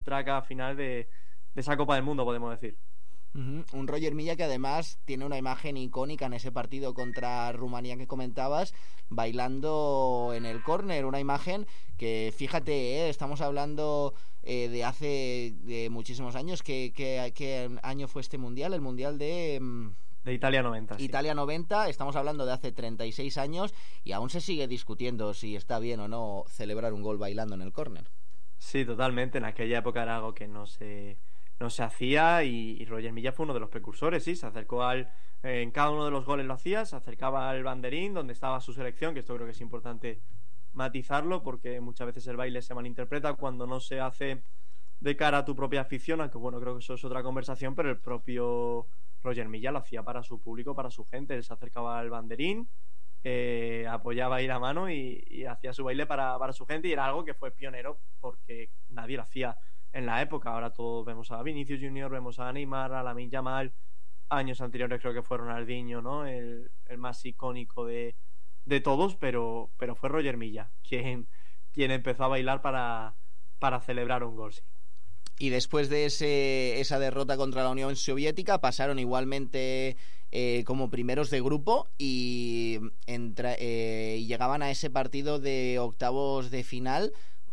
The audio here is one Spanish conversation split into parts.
traca final de esa Copa del Mundo, podemos decir. Un Roger Milla que además tiene una imagen icónica en ese partido contra Rumanía que comentabas, bailando en el córner, una imagen que, fíjate, estamos hablando de hace muchísimos años. ¿Qué año fue este mundial? El mundial de Italia 90. Italia 90, estamos hablando de hace 36 años y aún se sigue discutiendo si está bien o no celebrar un gol bailando en el córner. Sí, totalmente. En aquella época era algo que no se hacía y Roger Milla fue uno de los precursores, sí, se acercó en cada uno de los goles lo hacía, se acercaba al banderín donde estaba su selección, que esto creo que es importante matizarlo porque muchas veces el baile se malinterpreta cuando no se hace de cara a tu propia afición, aunque bueno, creo que eso es otra conversación, pero el propio Roger Milla lo hacía para su público, para su gente. Él se acercaba al banderín, apoyaba ahí la mano y hacía su baile para su gente, y era algo que fue pionero porque nadie lo hacía en la época. Ahora todos vemos a Vinicius Junior, vemos a Neymar, a Lamine Yamal. Años anteriores creo que fue Ronaldinho, ¿no? El más icónico de todos, pero fue Roger Milla quien empezó a bailar para celebrar un gol, sí. Y después de esa derrota contra la Unión Soviética pasaron igualmente como primeros de grupo y llegaban a ese partido de octavos de final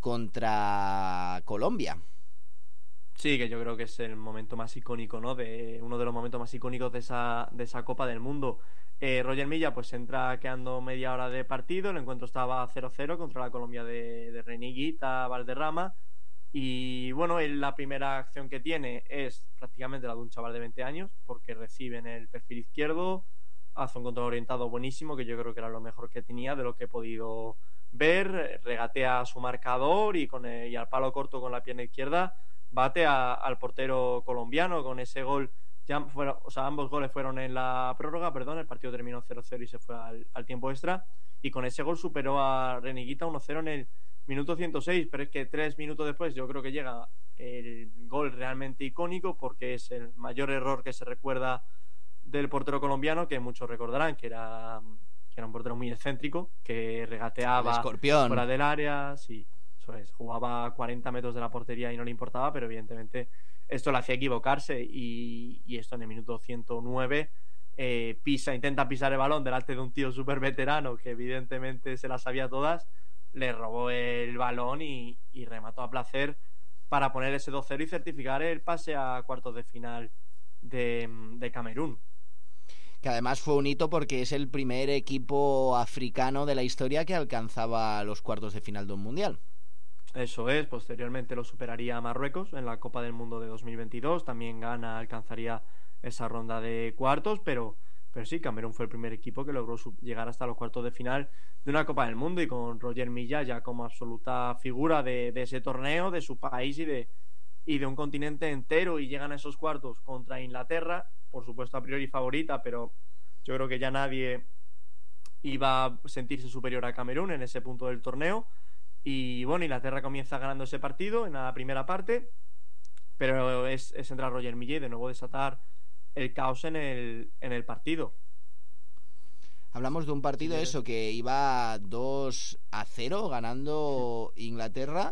contra Colombia. Sí, que yo creo que es el momento más icónico, ¿no? Uno de los momentos más icónicos de esa Copa del Mundo. Roger Milla pues entra quedando media hora de partido, el encuentro estaba 0-0 contra la Colombia de Reniguita Valderrama, y bueno, la primera acción que tiene es prácticamente la de un chaval de 20 años, porque recibe en el perfil izquierdo, hace un control orientado buenísimo, que yo creo que era lo mejor que tenía de lo que he podido ver, regatea a su marcador y al palo corto con la pierna izquierda bate al portero colombiano. Con ese gol ambos goles fueron en la prórroga, el partido terminó 0-0 y se fue al tiempo extra, y con ese gol superó a Reniguita 1-0 en el minuto 106, pero es que 3 minutos después yo creo que llega el gol realmente icónico, porque es el mayor error que se recuerda del portero colombiano, que muchos recordarán que era un portero muy excéntrico, que regateaba fuera del área, sí, eso es, jugaba a 40 metros de la portería y no le importaba, pero evidentemente esto le hacía equivocarse, y esto en el minuto 109 intenta pisar el balón delante de un tío súper veterano que evidentemente se las sabía todas, le robó el balón y remató a placer para poner ese 2-0 y certificar el pase a cuartos de final de Camerún. Que además fue un hito porque es el primer equipo africano de la historia que alcanzaba los cuartos de final de un mundial. Eso es, posteriormente lo superaría Marruecos en la Copa del Mundo de 2022, también Ghana alcanzaría esa ronda de cuartos, pero sí, Camerún fue el primer equipo que logró llegar hasta los cuartos de final de una Copa del Mundo, y con Roger Milla ya como absoluta figura de ese torneo, de su país y de un continente entero, y llegan a esos cuartos contra Inglaterra, por supuesto a priori favorita, pero yo creo que ya nadie iba a sentirse superior a Camerún en ese punto del torneo. Y bueno, Inglaterra comienza ganando ese partido en la primera parte, pero es entrar Roger Milla y de nuevo desatar el caos en el partido. Hablamos de un partido que iba 2-0 ganando Inglaterra,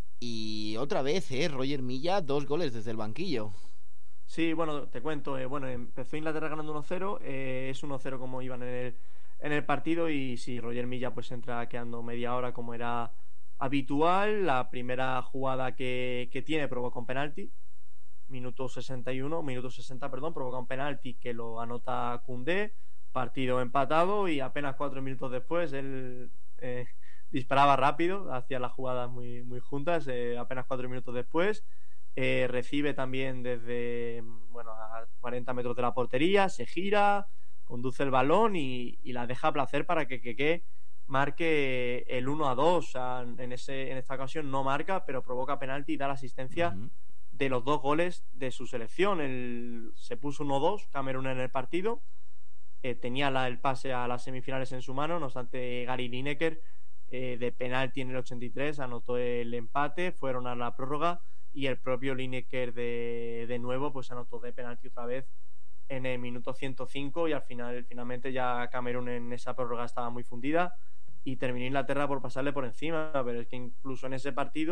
y otra vez Roger Milla 2 goles desde el banquillo. Sí, bueno, te cuento, empezó Inglaterra ganando 1-0, es 1-0 como iban en el partido, y sí, Roger Milla pues entra quedando media hora como era habitual. La primera jugada que tiene provoca un penalti, minuto 60, provoca un penalti que lo anota Koundé, partido empatado, y apenas 4 minutos después él disparaba rápido, hacía las jugadas muy, muy juntas, apenas 4 minutos después recibe también desde a 40 metros de la portería, se gira, conduce el balón y la deja a placer para que Keke marque el 1-2. O sea, en esta ocasión no marca, pero provoca penalti y da la asistencia de los 2 goles de su selección. Se puso 1-2 Camerún en el partido, tenía el pase a las semifinales en su mano, no obstante Gary Lineker de penalti en el 83 anotó el empate, fueron a la prórroga y el propio Lineker de nuevo pues anotó de penalti otra vez en el minuto 105, y finalmente ya Camerún en esa prórroga estaba muy fundida y terminó Inglaterra por pasarle por encima. Pero es que incluso en ese partido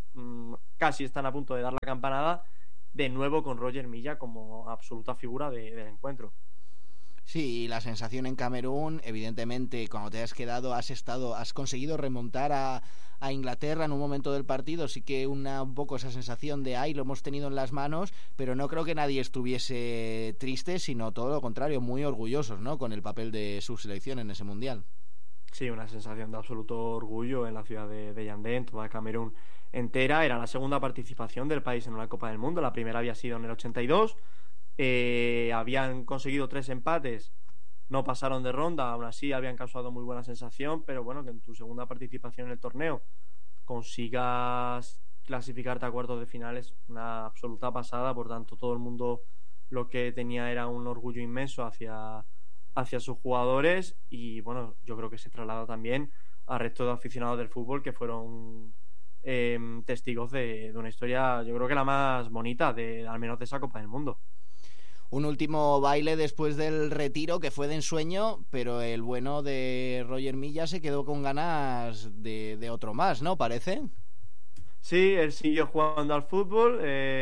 casi están a punto de dar la campanada, de nuevo con Roger Milla como absoluta figura del encuentro. Sí, la sensación en Camerún, evidentemente, cuando te has quedado, has conseguido remontar a Inglaterra en un momento del partido, sí que un poco esa sensación de lo hemos tenido en las manos, pero no creo que nadie estuviese triste, sino todo lo contrario, muy orgullosos, ¿no?, con el papel de su selección en ese mundial. Sí, una sensación de absoluto orgullo en la ciudad de Yaoundé, en toda Camerún entera. Era la segunda participación del país en una Copa del Mundo, la primera había sido en el 82. Habían conseguido 3 empates, no pasaron de ronda, aún así habían causado muy buena sensación, pero bueno, que en tu segunda participación en el torneo consigas clasificarte a cuartos de final es una absoluta pasada. Por tanto, todo el mundo lo que tenía era un orgullo inmenso hacia sus jugadores, y bueno, yo creo que se traslada también al resto de aficionados del fútbol, que fueron testigos de una historia, yo creo que la más bonita al menos de esa Copa del Mundo. Un último baile después del retiro que fue de ensueño, pero el bueno de Roger Milla se quedó con ganas de otro más, ¿no? ¿Parece? Sí, él siguió jugando al fútbol.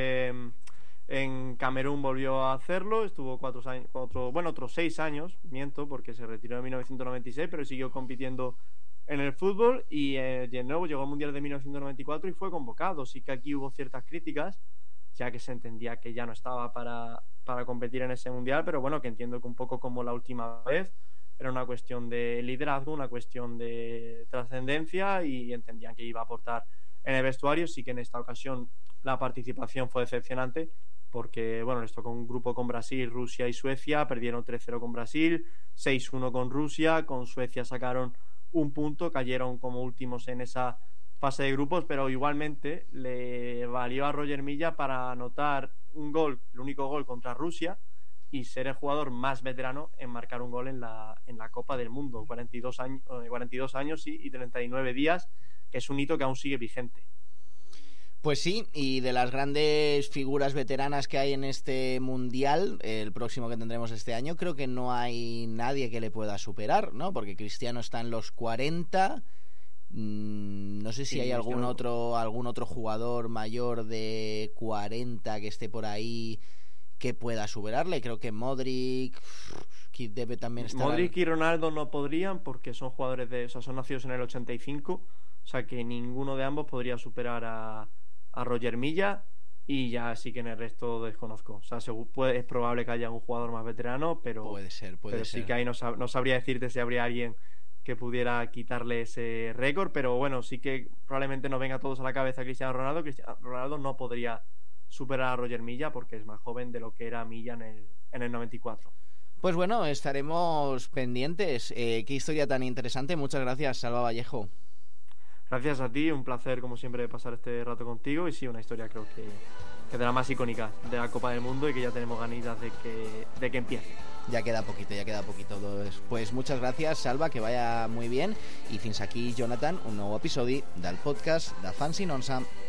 En Camerún volvió a hacerlo. Estuvo otros 6 años, miento, porque se retiró en 1996, pero siguió compitiendo en el fútbol. Y de nuevo llegó al Mundial de 1994 y fue convocado. Sí que aquí hubo ciertas críticas, ya que se entendía que ya no estaba para competir en ese mundial, pero bueno, que entiendo que un poco como la última vez era una cuestión de liderazgo, una cuestión de trascendencia, y entendían que iba a aportar en el vestuario. Sí que en esta ocasión la participación fue decepcionante, porque bueno, les tocó un grupo con Brasil, Rusia y Suecia, perdieron 3-0 con Brasil, 6-1 con Rusia, con Suecia sacaron un punto, cayeron como últimos en esa fase de grupos, pero igualmente le valió a Roger Milla para anotar un gol, el único gol contra Rusia, y ser el jugador más veterano en marcar un gol en la Copa del Mundo. 42 años y 39 días, que es un hito que aún sigue vigente. Pues sí, y de las grandes figuras veteranas que hay en este mundial, el próximo que tendremos este año, creo que no hay nadie que le pueda superar, ¿no? Porque Cristiano está en los 40. No sé si hay algún otro jugador mayor de 40 que esté por ahí que pueda superarle. Creo que Modric debe también estar. Modric y Ronaldo no podrían, porque son jugadores son nacidos en el 85, o sea que ninguno de ambos podría superar a Roger Milla, y ya sí que en el resto desconozco. O sea, es probable que haya un jugador más veterano, pero puede ser. Sí que ahí no sabría decirte si habría alguien que pudiera quitarle ese récord, pero bueno, sí que probablemente nos venga a todos a la cabeza Cristiano Ronaldo. Cristiano Ronaldo no podría superar a Roger Milla porque es más joven de lo que era Milla en el 94. Pues bueno, estaremos pendientes. Qué historia tan interesante. Muchas gracias, Salva Vallejo. Gracias a ti, un placer como siempre pasar este rato contigo, y sí, una historia creo que de la más icónica de la Copa del Mundo, y que ya tenemos ganitas de que empiece. Ya queda poquito. Pues muchas gracias, Salva, que vaya muy bien, y fins aquí, Jonathan, un nou episodi del podcast de Fans i Non-Sam.